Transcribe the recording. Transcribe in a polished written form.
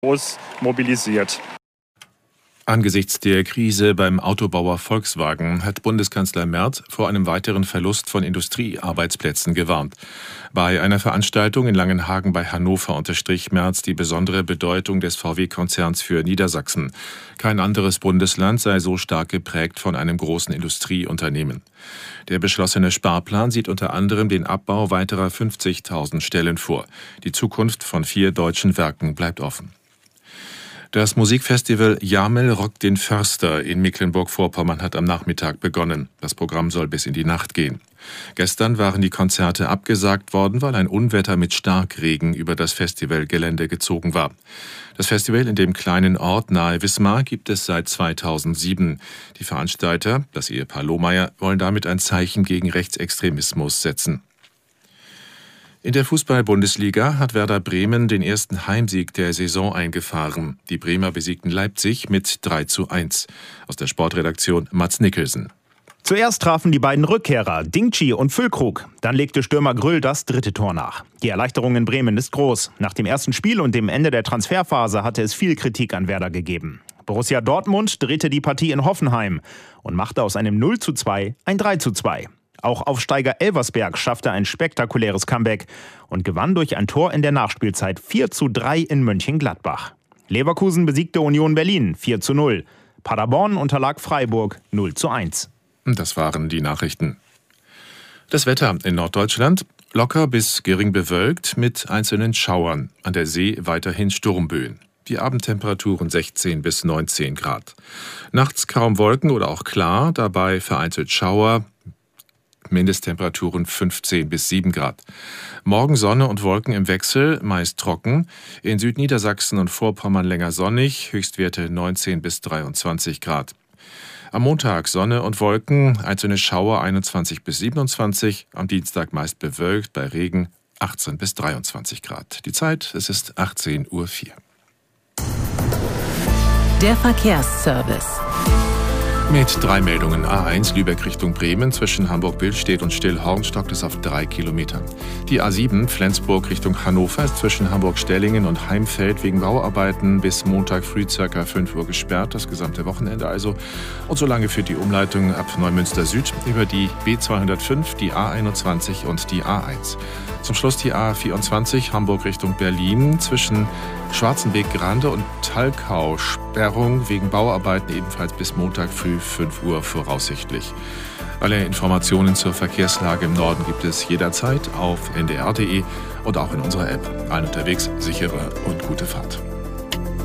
mobilisiert. Angesichts der Krise beim Autobauer Volkswagen hat Bundeskanzler Merz vor einem weiteren Verlust von Industriearbeitsplätzen gewarnt. Bei einer Veranstaltung in Langenhagen bei Hannover unterstrich Merz die besondere Bedeutung des VW-Konzerns für Niedersachsen. Kein anderes Bundesland sei so stark geprägt von einem großen Industrieunternehmen. Der beschlossene Sparplan sieht unter anderem den Abbau weiterer 50.000 Stellen vor. Die Zukunft von 4 deutschen Werken bleibt offen. Das Musikfestival Jamel rockt den Förster in Mecklenburg-Vorpommern hat am Nachmittag begonnen. Das Programm soll bis in die Nacht gehen. Gestern waren die Konzerte abgesagt worden, weil ein Unwetter mit Starkregen über das Festivalgelände gezogen war. Das Festival in dem kleinen Ort nahe Wismar gibt es seit 2007. Die Veranstalter, das Ehepaar Lohmeier, wollen damit ein Zeichen gegen Rechtsextremismus setzen. In der Fußball-Bundesliga hat Werder Bremen den ersten Heimsieg der Saison eingefahren. Die Bremer besiegten Leipzig mit 3:1. Aus der Sportredaktion Mats Nicholson. Zuerst trafen die beiden Rückkehrer, Dingchi und Füllkrug. Dann legte Stürmer Grüll das 3. Tor nach. Die Erleichterung in Bremen ist groß. Nach dem ersten Spiel und dem Ende der Transferphase hatte es viel Kritik an Werder gegeben. Borussia Dortmund drehte die Partie in Hoffenheim und machte aus einem 0:2 ein 3:2. Auch Aufsteiger Elversberg schaffte ein spektakuläres Comeback und gewann durch ein Tor in der Nachspielzeit 4:3 in Mönchengladbach. Leverkusen besiegte Union Berlin 4:0. Paderborn unterlag Freiburg 0:1. Das waren die Nachrichten. Das Wetter in Norddeutschland: locker bis gering bewölkt mit einzelnen Schauern. An der See weiterhin Sturmböen. Die Abendtemperaturen 16 bis 19 Grad. Nachts kaum Wolken oder auch klar, dabei vereinzelt Schauer. Mindesttemperaturen 15 bis 7 Grad. Morgen Sonne und Wolken im Wechsel, meist trocken. In Südniedersachsen und Vorpommern länger sonnig, Höchstwerte 19 bis 23 Grad. Am Montag Sonne und Wolken, einzelne Schauer 21 bis 27. Am Dienstag meist bewölkt, bei Regen 18 bis 23 Grad. Die Zeit, es ist 18:04 Uhr. Der Verkehrsservice. Mit 3 Meldungen. A1 Lübeck Richtung Bremen. Zwischen Hamburg-Billstedt und Stillhorn stockt es auf 3 Kilometern. Die A7 Flensburg Richtung Hannover ist zwischen Hamburg-Stellingen und Heimfeld wegen Bauarbeiten bis Montag früh ca. 5 Uhr gesperrt. Das gesamte Wochenende also. Und solange führt die Umleitung ab Neumünster Süd über die B205, die A21 und die A1. Zum Schluss die A24 Hamburg Richtung Berlin. Zwischen Schwarzenbeek-Grande und Talkau Sperrung wegen Bauarbeiten ebenfalls bis Montag früh 5 Uhr voraussichtlich. Alle Informationen zur Verkehrslage im Norden gibt es jederzeit auf ndr.de und auch in unserer App. Allen unterwegs sichere und gute Fahrt.